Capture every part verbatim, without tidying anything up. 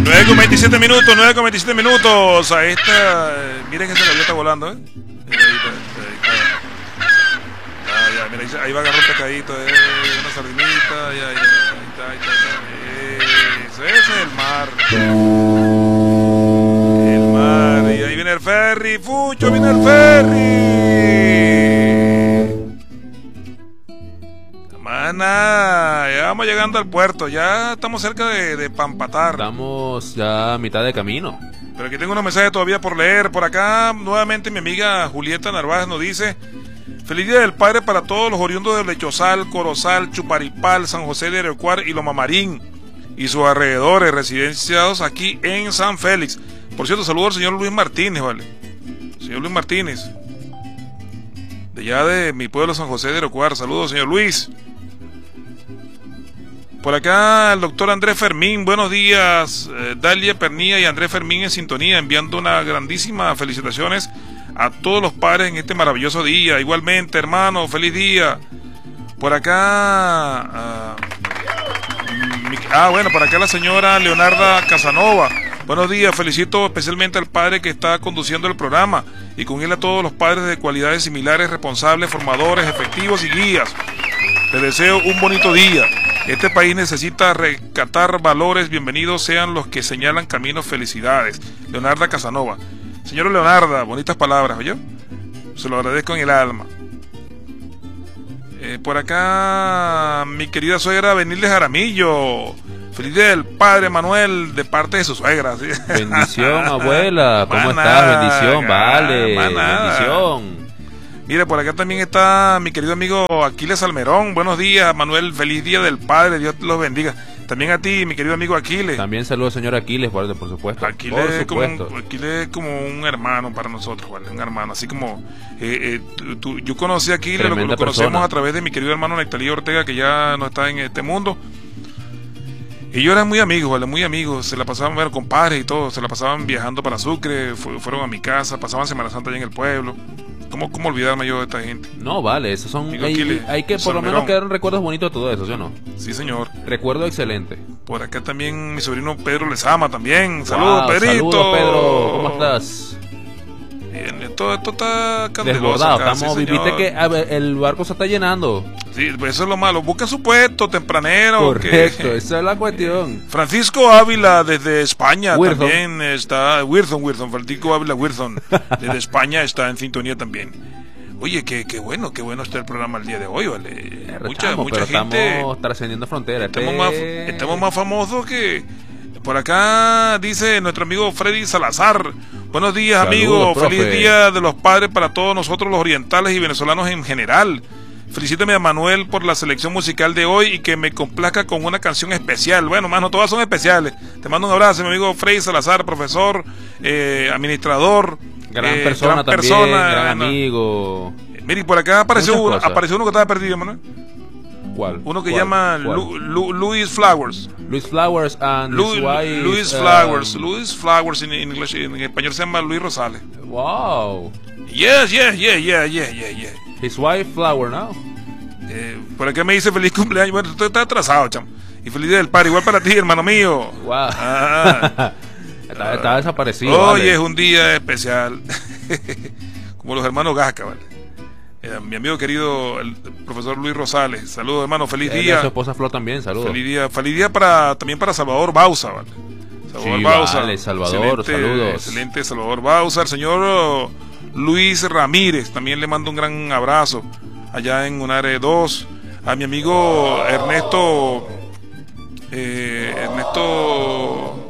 nueve con veintisiete minutos, nueve con veintisiete minutos. A esta. Miren que esa gaviota volando, ¿eh? Mira, ahí está, ahí está. Ah, ya, mira, ahí, ahí va a agarrar un pescadito, eh, una sardinita, ya, ya, ahí está, ahí está, ahí está. Ese, ese es el mar. El mar, y ahí viene el ferry, Fucho, viene el ferry. Mana, ya vamos llegando al puerto, ya estamos cerca de, de Pampatar. Estamos ya a mitad de camino. Pero aquí tengo unos mensajes todavía por leer. Por acá, nuevamente mi amiga Julieta Narváez nos dice: feliz día del padre para todos los oriundos de Lechozal, Corozal, Chuparipal, San José de Arecuar y Lomamarín y sus alrededores, residenciados aquí en San Félix. Por cierto, saludo al señor Luis Martínez, ¿vale? Señor Luis Martínez, de allá de mi pueblo San José de Arecuar. Saludos, señor Luis. Por acá el doctor Andrés Fermín, buenos días. eh, Dalia Pernilla y Andrés Fermín en sintonía, enviando una grandísima felicitaciones a todos los padres en este maravilloso día. Igualmente, hermano, feliz día. Por acá uh, mi, ah bueno, por acá la señora Leonarda Casanova, buenos días, felicito especialmente al padre que está conduciendo el programa y con él a todos los padres de cualidades similares, responsables, formadores, efectivos y guías. Les deseo un bonito día. Este país necesita rescatar valores. Bienvenidos sean los que señalan caminos. Felicidades. Leonarda Casanova. Señora Leonarda, bonitas palabras, ¿oyó? Se lo agradezco en el alma. Eh, por acá, mi querida suegra Benilde Jaramillo. Feliz día del padre Manuel de parte de su suegra. ¿Sí? Bendición, abuela. ¿Cómo estás? Bendición, vale. Bendición. Mire, por acá también está mi querido amigo Aquiles Almerón. Buenos días, Manuel. Feliz día del padre. Dios los bendiga. También a ti, mi querido amigo Aquiles. También saludos, señor Aquiles, por supuesto. Aquiles, por supuesto. Como un, Aquiles es como un hermano para nosotros, ¿vale? Un hermano. Así como eh, eh, tú, tú, yo conocí a Aquiles, lo, lo conocemos persona. A través de mi querido hermano Nectalí Ortega, que ya no está en este mundo. Ellos eran muy amigos, ¿vale? Muy amigos. Se la pasaban, bueno, compadres y todo. Se la pasaban viajando para Sucre. Fu fueron a mi casa. Pasaban Semana Santa allá en el pueblo. ¿Cómo, ¿Cómo olvidarme yo de esta gente? No, vale, esos son... Hay, Aquiles, hay que por Salmerón. Lo menos quedar recuerdos bonitos de todo eso, ¿sí o no? Sí, señor. Recuerdo excelente. Por acá también mi sobrino Pedro Lezama también. Saludos, wow, Pedrito. Saludos, Pedro. ¿Cómo estás? Bien, esto, esto está desbordado. Acá, Estamos, sí, viste que a ver, el barco se está llenando. Sí, pues eso es lo malo. Busca su puesto tempranero. Correcto, que... esa es la cuestión. Francisco Ávila desde España Wilson. También está. Wilson, Wilson, Francisco Ávila Wilson desde España está en sintonía también. Oye, qué, qué bueno, qué bueno está el programa el día de hoy, ¿vale? Eh, mucha estamos, mucha pero gente. Estamos trascendiendo fronteras. Estamos, eh... más, estamos más famosos que. Por acá dice nuestro amigo Freddy Salazar. Buenos días, Saludos, amigo. profe. Feliz día de los padres para todos nosotros los orientales y venezolanos en general. Felicítame a Manuel por la selección musical de hoy y que me complazca con una canción especial. Bueno, mano, todas son especiales. Te mando un abrazo, mi amigo Freddy Salazar, profesor, eh, administrador. Gran eh, persona gran también, persona, gran amigo. Mire, por acá apareció uno, apareció uno que estaba perdido, Manuel. ¿Cuál? Uno que ¿Cuál? llama ¿Cuál? Lu, Lu, Luis Flowers. Luis Flowers and Lu, his wife, Luis um, Flowers. Luis Flowers en, en, inglés, en español se llama Luis Rosales. Wow. Yes, yes, yeah, yeah, yeah, yeah, yeah. His wife Flower, ¿no? Eh, por acá me dice feliz cumpleaños. Bueno, tú estás atrasado, chamo. Y feliz día del padre. Igual para ti, hermano mío. Wow. Ah, está, está desaparecido. Hoy vale. es un día especial. Como los hermanos Gasca, ¿vale? Eh, mi amigo querido, el profesor Luis Rosales. Saludos, hermano. Feliz eh, día. Su esposa Flor también, saludos. Feliz día, feliz día para, también para Salvador Bausa, ¿vale? Salvador sí, Bausa. Vale, Salvador, excelente, saludos. Excelente, Salvador Bausa. El señor Luis Ramírez, también le mando un gran abrazo. Allá en Unare dos. A mi amigo Ernesto. Eh, Ernesto.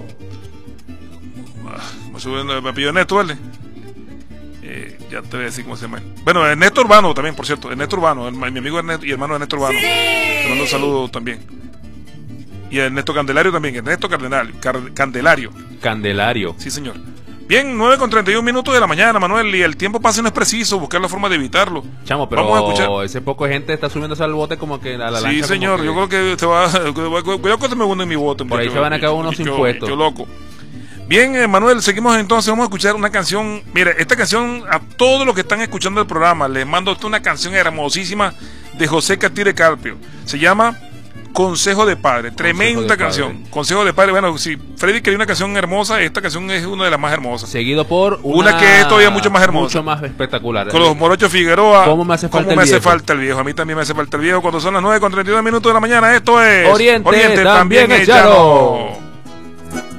Me sube me pidió Ernesto, ¿vale? Eh, ya te voy a decir cómo se llama. Bueno, Ernesto Urbano también, por cierto. Ernesto Urbano, el, mi amigo Ernesto y hermano Ernesto Urbano. Sí. Te mando un saludo también. Y a Ernesto Candelario también. Ernesto Cardenal, Car, Candelario. Candelario. Sí, señor. Bien, nueve con treinta y un minutos de la mañana, Manuel. Y el tiempo pasa y no es preciso. Buscar la forma de evitarlo. Chamo, pero vamos a escuchar. Ese poco de gente está subiéndose al bote como que a la lancha. Sí, señor. Que... Yo creo que se va. Cuidado que se me hunde en mi bote. Por ahí yo, se van a acabar unos yo, impuestos. Yo, yo loco. Bien, eh, Manuel, seguimos entonces. Vamos a escuchar una canción. Mire, esta canción, a todos los que están escuchando el programa, les mando una canción hermosísima de José Catire Carpio. Se llama Consejo de Padre, tremenda Consejo de canción. Padre. Consejo de Padre. Bueno, si Freddy quería una canción hermosa, esta canción es una de las más hermosas. Seguido por una, una que es todavía mucho más hermosa. Mucho más espectacular. Con los Morochos Figueroa. ¿Cómo me hace falta, ¿Cómo el, me viejo? hace falta el viejo? A mí también me hace falta el viejo. Cuando son las nueve con treinta y dos minutos de la mañana, esto es Oriente, Oriente también, también es llano.